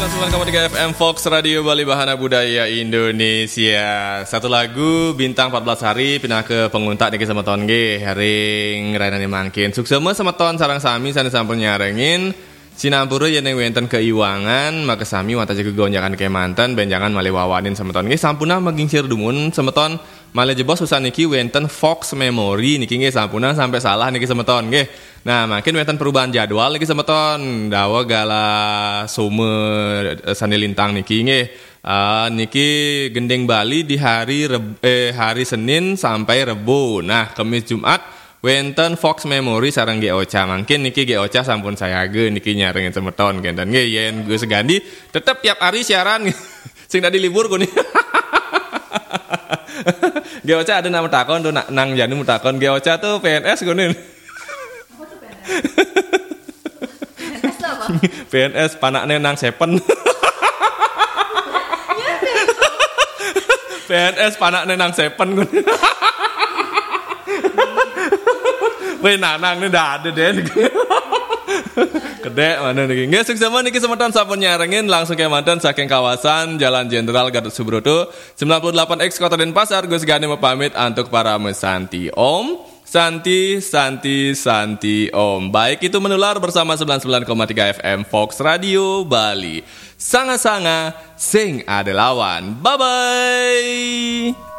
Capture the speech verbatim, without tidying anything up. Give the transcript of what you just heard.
sembilan puluh sembilan koma tiga F M Fox Radio Bali Bahana Budaya Indonesia. Satu lagu bintang empat belas hari pindah ke penguntak niki semeton nggih haring rainane mangkin. Suksema semeton sareng sami sane sampun nyarengin Sinampura yen wenten keiwangan maka sami wanta jaga gonjakan kemanten benjangan malih wawanin semeton nggih sampuna mengingsir dumun semeton malih jebos susah niki wenten Fox Memory niki nggih sampuna sampai salah niki semeton nggih. Nah, makin wenten perubahan jadwal niki semeton dawa gala sume sane lintang niki nggih. Uh, niki gendeng Bali di hari Reb, eh, hari Senin sampai Rebo. Nah, Kamis Jumat wenten Fox Memory sareng G Ocha. Mungkin niki G Ocha sampun sayage niki nyarengin semeton genten nggih yen Gus Gandi tetep tiap hari siaran. Sing tadi libur ku nih. G Ocha ada nama takon tuh nang Janu takon G Ocha tuh P N S ku nih. P N S panakne nang Sepen. P N S panakne nang Sepen ku. Weh nanang ini dah ada deh. Kedek mana nih? Nggak sukses niki semeton sampun nyarengin langsung ke mantan saking kawasan Jalan Jenderal Gatot Subroto sembilan puluh delapan X Kota Denpasar. Gus Gani mau pamit untuk para mesanti Om Santi Santi Santi Om. Baik itu menular bersama sembilan puluh sembilan koma tiga F M Fox Radio Bali. Sanga-sanga sing ada lawan. Bye bye.